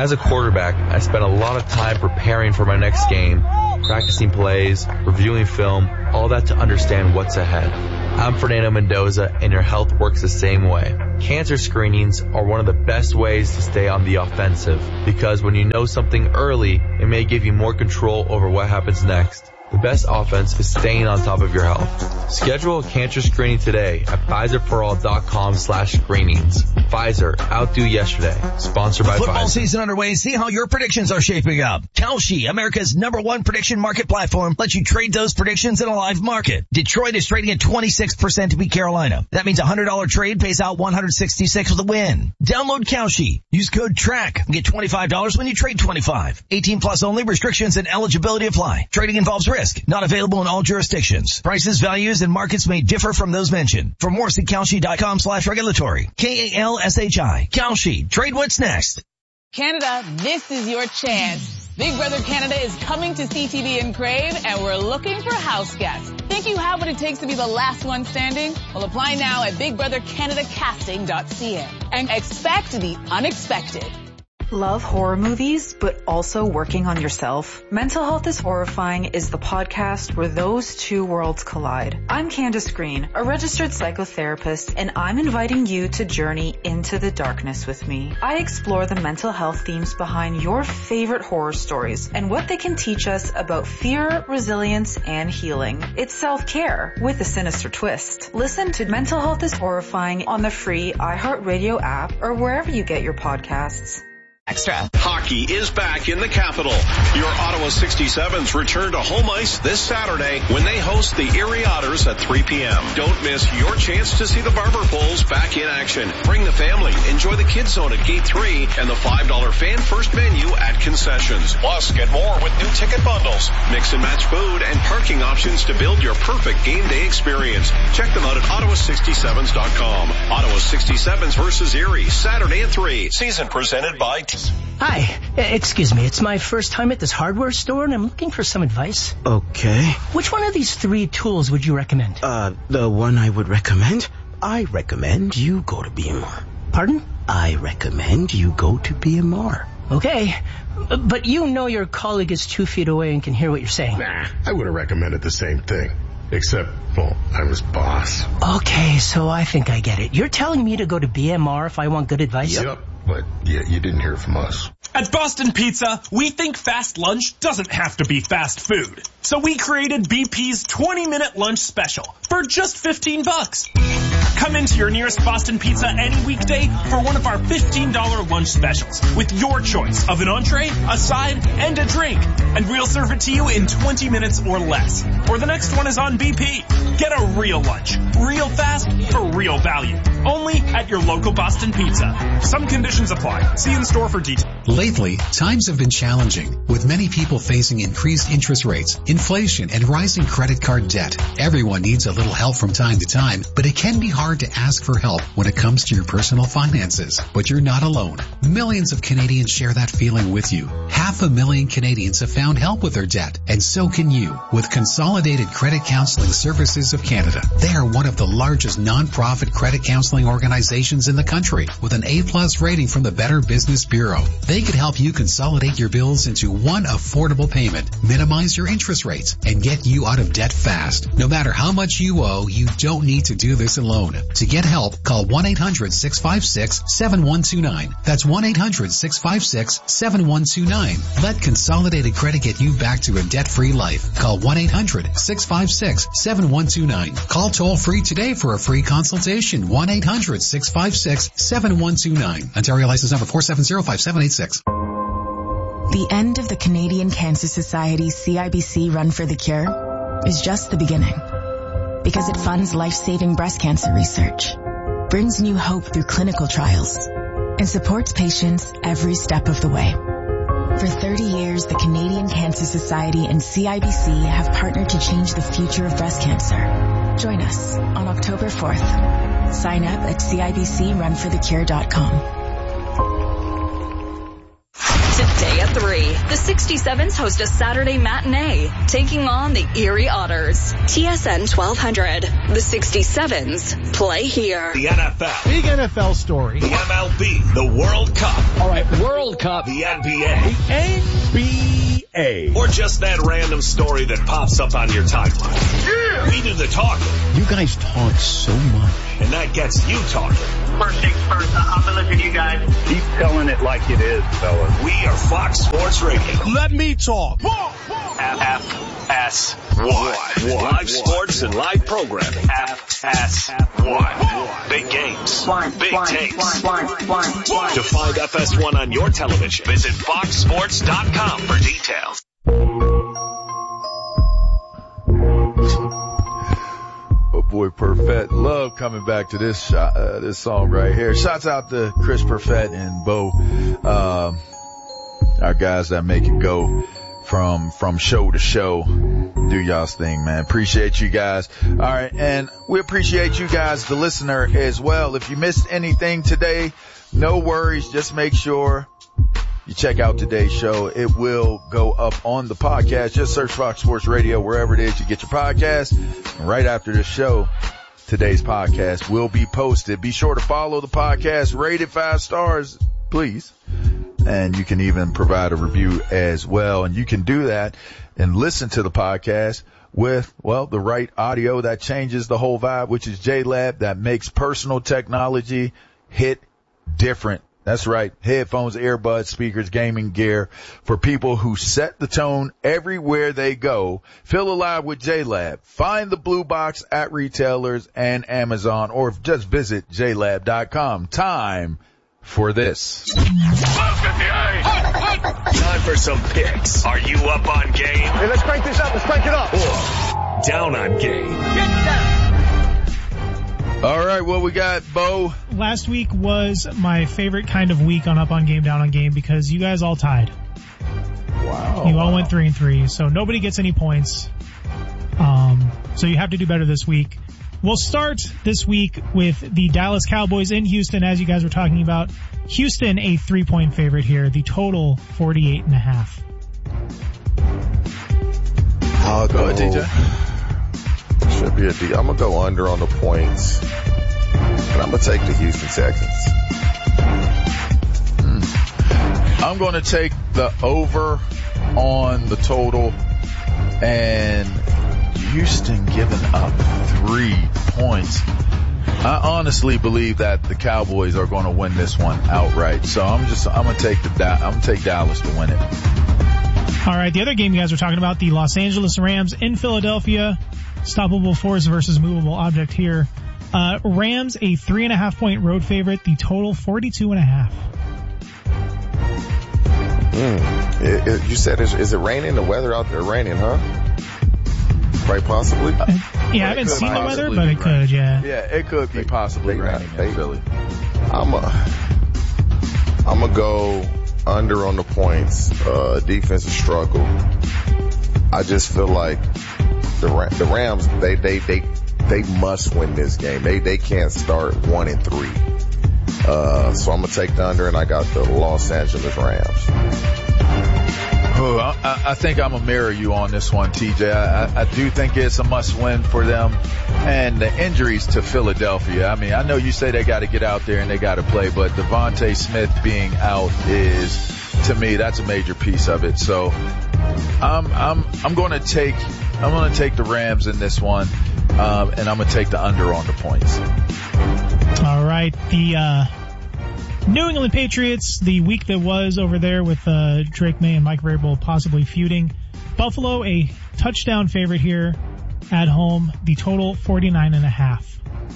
Speaker 6: As a quarterback, I spent a lot of time preparing for my next game, practicing plays, reviewing film, all that to understand what's ahead. I'm Fernando Mendoza, and your health works the same way. Cancer screenings are one of the best ways to stay on the offensive, because when you know something early, it may give you more control over what happens next. The best offense is staying on top of your health. Schedule a cancer screening today at Pfizerforall.com slash screenings. Pfizer, outdo yesterday. Sponsored by
Speaker 22: Football
Speaker 6: Pfizer.
Speaker 22: season underway. See how your predictions are shaping up. Kalshi, America's number one prediction market platform, lets you trade those predictions in a live market. Detroit is trading at twenty-six percent to beat Carolina. That means a one hundred dollars trade pays out one hundred sixty-six with a win. Download Kalshi. Use code TRACK and get twenty-five dollars when you trade twenty-five. eighteen plus only. Restrictions and eligibility apply. Trading involves risk. Not available in all jurisdictions. Prices, values, and markets may differ from those mentioned. For more, see Kalshi.com slash regulatory. K A L S H I. Kalshi. Trade what's next.
Speaker 17: Canada, this is your chance. Big Brother Canada is coming to C T V and Crave, and we're looking for house guests. Think you have what it takes to be the last one standing? Well, apply now at big brother canada casting dot c a and expect the unexpected.
Speaker 23: Love horror movies, but also working on yourself? Mental Health is Horrifying is the podcast where those two worlds collide. I'm Candace Green, a registered psychotherapist, and I'm inviting you to journey into the darkness with me. I explore the mental health themes behind your favorite horror stories and what they can teach us about fear, resilience, and healing. It's self-care with a sinister twist. Listen to Mental Health is Horrifying on the free iHeartRadio app or wherever you get your podcasts.
Speaker 24: Extra. Hockey is back in the capital. Your Ottawa sixty-sevens return to home ice this Saturday when they host the Erie Otters at three p.m. Don't miss your chance to see the Barber Bulls back in action. Bring the family. Enjoy the Kids Zone at Gate three and the five dollar fan first menu at concessions. Plus, get more with new ticket bundles, mix and match food, and parking options to build your perfect game day experience. Check them out at ottawa sixty-sevens dot com. Ottawa sixty-sevens versus Erie, Saturday at three. Season presented by
Speaker 25: Hi, excuse me, it's my first time at this hardware store and I'm looking for some advice.
Speaker 26: Okay.
Speaker 25: Which one of these three tools would you recommend?
Speaker 26: Uh, the one I would recommend? I recommend you go to B M R.
Speaker 25: Pardon?
Speaker 26: I recommend you go to B M R.
Speaker 25: Okay, but you know your colleague is two feet away and can hear what you're saying.
Speaker 27: Nah, I would have recommended the same thing. Except, well, I'm his boss.
Speaker 25: Okay, so I think I get it. You're telling me to go to B M R if I want good advice?
Speaker 27: Yep. But yeah, you didn't hear from us.
Speaker 28: At Boston Pizza, we think fast lunch doesn't have to be fast food. So we created B P's twenty minute lunch special for just fifteen bucks. Come into your nearest Boston Pizza any weekday for one of our fifteen dollar lunch specials with your choice of an entree, a side, and a drink. And we'll serve it to you in twenty minutes or less. Or the next one is on B P. Get a real lunch, real fast, for real value. Only at your local Boston Pizza. Some conditions apply. See in store for details.
Speaker 29: Lately, times have been challenging, with many people facing increased interest rates, inflation, and rising credit card debt. Everyone needs a little help from time to time, but it can be hard to ask for help when it comes to your personal finances. But you're not alone. Millions of Canadians share that feeling with you. Half a million Canadians have found help with their debt, and so can you with Consolidated Credit Counseling Services of Canada. They are one of the largest non-profit credit counseling organizations in the country, with an A-plus rating from the Better Business Bureau. They could help you consolidate your bills into one affordable payment, minimize your interest rates, and get you out of debt fast. No matter how much you owe, you don't need to do this alone. To get help, call one eight hundred six five six seven one two nine. That's one eight hundred six five six seven one two nine. Let Consolidated Credit get you back to a debt-free life. Call one eight hundred six five six seven one two nine. Call toll-free today for a free consultation. one eight hundred six five six seven one two nine. Ontario license number four seven zero five seven eight six.
Speaker 30: The end of the Canadian Cancer Society C I B C Run for the Cure is just the beginning, because it funds life-saving breast cancer research, brings new hope through clinical trials, and supports patients every step of the way. For thirty years, the Canadian Cancer Society and C I B C have partnered to change the future of breast cancer. Join us on October fourth. Sign up at C I B C run for the cure dot com.
Speaker 18: Weekday at three, the sixty-sevens host a Saturday matinee, taking on the Erie Otters. T S N twelve hundred. The sixty-sevens play here.
Speaker 3: The N F L.
Speaker 7: Big N F L story.
Speaker 3: The M L B. The World Cup.
Speaker 7: All right, World Cup.
Speaker 3: The N B A.
Speaker 7: The N B A.
Speaker 3: Or just that random story that pops up on your timeline. Yeah. We do the talking.
Speaker 7: You guys talk so much.
Speaker 3: And that gets you talking.
Speaker 8: First things first, I'm going to listen to you guys.
Speaker 9: Keep telling it like it is, fellas.
Speaker 3: We are Fox Sports Radio.
Speaker 7: Let me talk.
Speaker 3: F S one. Live sports and live programming. F S one. Big games. Big takes. To find F S one on your television, visit fox sports dot com for details.
Speaker 1: Oh boy, Perfett. Love coming back to this shot, uh, this song right here. Shouts out to Chris Perfett and Bo, uh, our guys that make it go from, from show to show. Do y'all's thing, man. Appreciate you guys. All right. And we appreciate you guys, the listener, as well. If you missed anything today, no worries. Just make sure you check out today's show. It will go up on the podcast. Just search Fox Sports Radio wherever it is you get your podcast. And right after the show, today's podcast will be posted. Be sure to follow the podcast, rate it five stars, please. And you can even provide a review as well. And you can do that and listen to the podcast with, well, the right audio that changes the whole vibe, which is J-Lab, that makes personal technology hit different. That's right. Headphones, earbuds, speakers, gaming gear for people who set the tone everywhere they go. Feel alive with J-Lab. Find the blue box at retailers and Amazon, or just visit j lab dot com. Time for this.
Speaker 3: Time for some picks. Are you up on game?
Speaker 7: Hey, let's crank this up. Let's crank it up.
Speaker 3: Or down on game?
Speaker 7: Get down.
Speaker 1: All right, what we got, Bo?
Speaker 21: Last week was my favorite kind of week on Up on Game, Down on Game, because you guys all tied.
Speaker 1: Wow.
Speaker 21: You all went three and three, so nobody gets any points. Um, so you have to do better this week. We'll start this week with the Dallas Cowboys in Houston, as you guys were talking about. Houston, a three-point favorite here. The total, forty-eight and a half.
Speaker 2: I'll
Speaker 1: go ahead, T J.
Speaker 2: Should be a D. I'm going to go under on the points. And I'm going to take the Houston Texans.
Speaker 1: Mm. I'm going to take the over on the total. And Houston giving up three points. I honestly believe that the Cowboys are going to win this one outright. So I'm just, I'm going to take the, I'm going to take Dallas to win it.
Speaker 21: All right. The other game you guys were talking about, the Los Angeles Rams in Philadelphia. Stoppable force versus movable object here. Uh, Rams, a three and a half point road favorite. The total, forty-two and a half.
Speaker 2: Mm. It, it, you said, is, is it raining? The weather out there raining, huh? Quite possibly.
Speaker 21: Uh, yeah, I haven't seen the weather, but it could, yeah.
Speaker 1: Yeah, it could be possibly raining in Philly.
Speaker 2: I'm a, I'm gonna go under on the points. Uh, defensive struggle. I just feel like the the Rams, they they they they must win this game. They they can't start one and three. Uh, so I'm gonna take the under, and I got the Los Angeles Rams.
Speaker 1: Oh, I, I think I'm gonna mirror you on this one, T J. I, I do think it's a must-win for them, and the injuries to Philadelphia. I mean, I know you say they got to get out there and they got to play, but Devontae Smith being out is, to me, that's a major piece of it. So I'm I'm I'm going to take I'm going to take the Rams in this one, um, and I'm going to take the under on the points.
Speaker 21: All right, the uh, New England Patriots, the week that was over there with uh, Drake May and Mike Vrabel possibly feuding. Buffalo, a touchdown favorite here at home. The total, forty-nine and a half.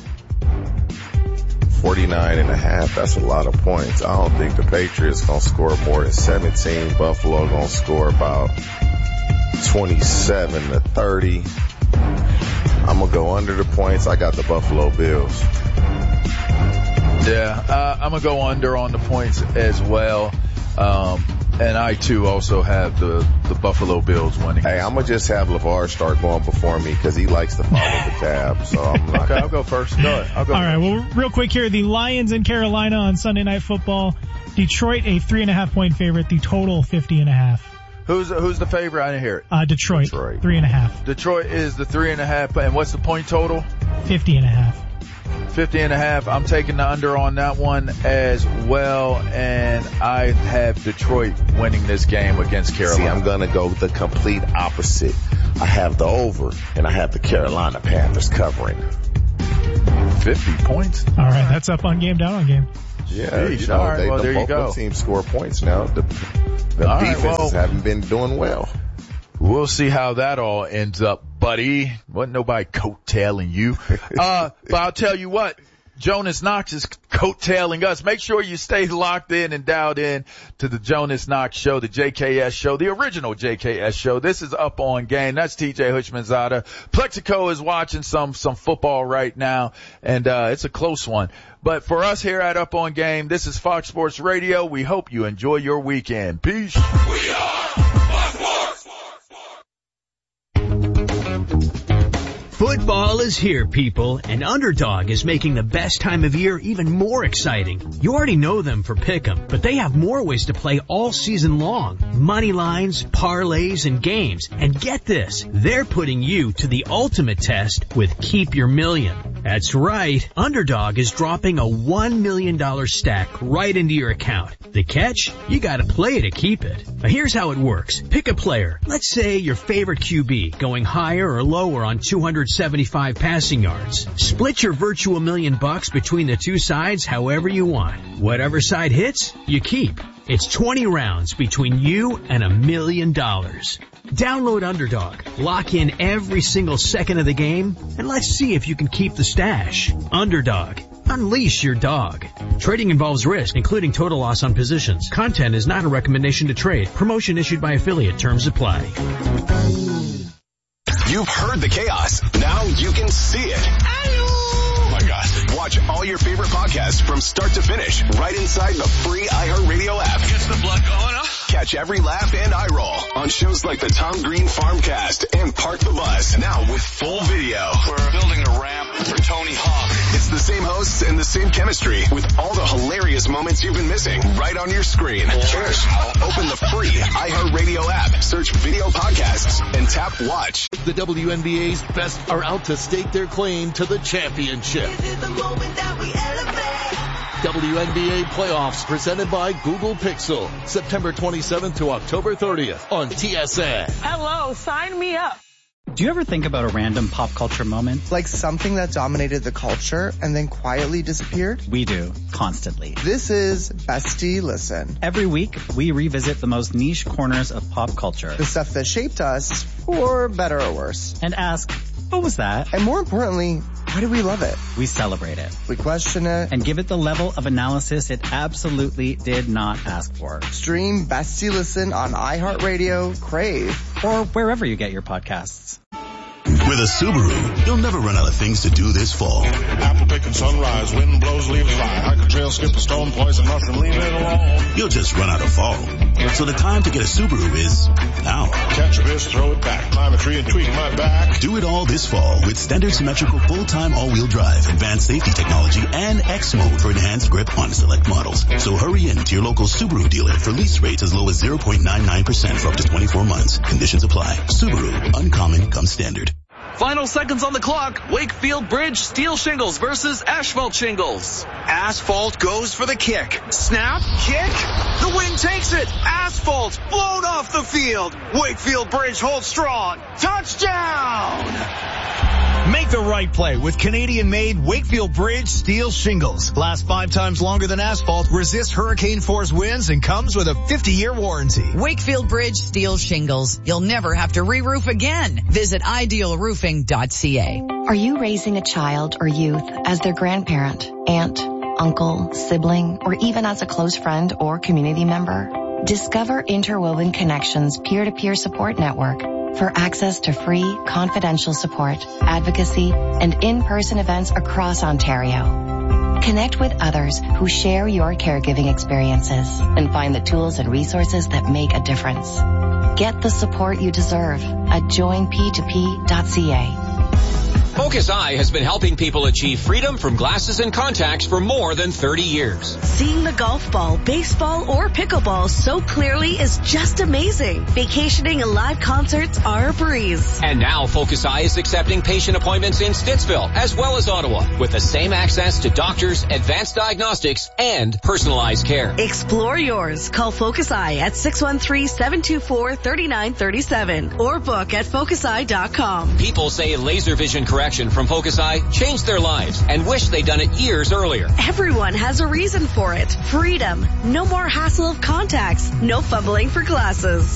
Speaker 2: forty-nine and a half, that's a lot of points. I don't think the Patriots going to score more than seventeen. Buffalo going to score about twenty-seven to thirty. I'm going to go under the points. I got the Buffalo Bills.
Speaker 1: Yeah, uh, I'm going to go under on the points as well. Um, And I, too, also have the, the Buffalo Bills winning.
Speaker 2: Hey, I'm going to just have LeVar start going before me because he likes to follow the tab. So I'm not
Speaker 1: Okay, I'll go first. Go ahead. I'll go
Speaker 4: All
Speaker 1: first.
Speaker 4: right, well, real quick here, the Lions in Carolina on Sunday Night Football. Detroit, a three and a half point favorite. The total, fifty and a half.
Speaker 1: Who's who's the favorite? I didn't hear it.
Speaker 4: Uh, Detroit,
Speaker 2: Detroit.
Speaker 4: three and a half.
Speaker 1: Detroit is the three and a half. And what's the point total?
Speaker 4: Fifty and a half.
Speaker 1: Fifty and a half. I'm taking the under on that one as well. And I have Detroit winning this game against Carolina.
Speaker 2: See, I'm going to go the complete opposite. I have the over, and I have the Carolina Panthers covering.
Speaker 1: fifty points?
Speaker 4: All right, that's up on game, down on game.
Speaker 2: Yeah,
Speaker 1: Jeez,
Speaker 2: you know,
Speaker 1: all right,
Speaker 2: they,
Speaker 1: well,
Speaker 2: the
Speaker 1: there you
Speaker 2: both
Speaker 1: go.
Speaker 2: teams score points now. The, the
Speaker 1: All right,
Speaker 2: defenses
Speaker 1: well,
Speaker 2: haven't been doing well.
Speaker 1: We'll see how that all ends up, buddy. Wasn't nobody coattailing you. Uh, but I'll tell you what, Jonas Knox is coattailing us. Make sure you stay locked in and dialed in to the Jonas Knox Show, the J K S Show, the original J K S Show. This is Up On Game. That's T J Hushmanzada. Plexico is watching some, some football right now, and, uh, it's a close one. But for us here at Up On Game, this is Fox Sports Radio. We hope you enjoy your weekend. Peace.
Speaker 10: We are Fox Sports.
Speaker 11: Football is here, people, and Underdog is making the best time of year even more exciting. You already know them for Pick'em, but they have more ways to play all season long. Money lines, parlays, and games. And get this, they're putting you to the ultimate test with Keep Your Million. That's right, Underdog is dropping a one million dollars stack right into your account. The catch? You gotta play to keep it. Now here's how it works. Pick a player. Let's say your favorite Q B, going higher or lower on two hundred seventy-five passing yards. Split your virtual million bucks between the two sides however you want. Whatever side hits, you keep. It's twenty rounds between you and a million dollars. Download Underdog, lock in every single second of the game, and let's see if you can keep the stash. Underdog. Unleash your dog. Trading involves risk, including total loss on positions. Content is not a recommendation to trade. Promotion issued by affiliate. Terms apply.
Speaker 12: You've heard the chaos. Now you can see it. Oh my gosh. Watch all your favorite podcasts from start to finish right inside the free iHeartRadio app.
Speaker 10: Gets the blood going, huh?
Speaker 12: Catch every laugh and eye roll on shows like the Tom Green Farmcast and Park the Bus. Now with full video.
Speaker 10: We're building a ramp for Tony Hawk.
Speaker 12: It's the same hosts and the same chemistry with all the hilarious moments you've been missing right on your screen. First, open the free iHeartRadio app, search video podcasts, and tap watch.
Speaker 13: The W N B A's best are out to stake their claim to the championship.
Speaker 10: This is the moment that we elevate.
Speaker 13: W N B A playoffs presented by Google Pixel. September twenty-seventh to October thirtieth on T S N.
Speaker 17: Hello, sign me up.
Speaker 14: Do you ever think about a random pop culture moment?
Speaker 15: Like something that dominated the culture and then quietly disappeared?
Speaker 14: We do, constantly.
Speaker 15: This is Bestie Listen.
Speaker 14: Every week, we revisit the most niche corners of pop culture.
Speaker 15: The stuff that shaped us, for better or worse.
Speaker 14: And ask, what was that?
Speaker 15: And more importantly, why do we love it?
Speaker 14: We celebrate it.
Speaker 15: We question it.
Speaker 14: And give it the level of analysis it absolutely did not ask for.
Speaker 15: Stream Bestie Listen on iHeartRadio, Crave,
Speaker 14: or wherever you get your podcasts.
Speaker 16: With a Subaru, you'll never run out of things to do this fall.
Speaker 27: Apple picking sunrise, wind blows, leaves fly. Hike a trail, skip a stone, poison mushroom, leave it alone.
Speaker 16: You'll just run out of fall. So the time to get a Subaru is now.
Speaker 27: Catch a fish, throw it back, climb a tree and tweak my back.
Speaker 16: Do it all this fall with standard symmetrical full-time all-wheel drive, advanced safety technology, and X mode for enhanced grip on select models. So hurry in to your local Subaru dealer for lease rates as low as zero point nine nine percent for up to twenty-four months. Conditions apply. Subaru, uncommon comes standard.
Speaker 19: Final seconds on the clock. Wakefield Bridge steel shingles versus asphalt shingles.
Speaker 20: Asphalt goes for the kick. Snap, kick.
Speaker 19: The wind takes it.
Speaker 20: Asphalt blown off the field. Wakefield Bridge holds strong. Touchdown!
Speaker 31: Make the right play with Canadian-made Wakefield Bridge steel shingles. Last five times longer than asphalt, resist hurricane force winds, and comes with a fifty-year warranty.
Speaker 32: Wakefield Bridge steel shingles. You'll never have to re-roof again. Visit ideal roofing dot c a.
Speaker 33: Are you raising a child or youth as their grandparent, aunt, uncle, sibling, or even as a close friend or community member? Discover Interwoven Connections peer-to-peer support network for access to free, confidential support, advocacy, and in-person events across Ontario. Connect with others who share your caregiving experiences and find the tools and resources that make a difference. Get the support you deserve at join p two p dot c a.
Speaker 5: Focus Eye has been helping people achieve freedom from glasses and contacts for more than thirty years.
Speaker 6: Seeing the golf ball, baseball, or pickleball so clearly is just amazing. Vacationing and live concerts are a breeze.
Speaker 5: And now Focus Eye is accepting patient appointments in Stittsville as well as Ottawa with the same access to doctors, advanced diagnostics, and personalized care.
Speaker 6: Explore yours. Call Focus Eye at six one three, seven two four, three nine three seven or book at focus eye dot com.
Speaker 5: People say laser vision correction from Focus Eye changed their lives and wish they'd done it years earlier.
Speaker 6: Everyone has a reason for it. Freedom. No more hassle of contacts. No fumbling for glasses.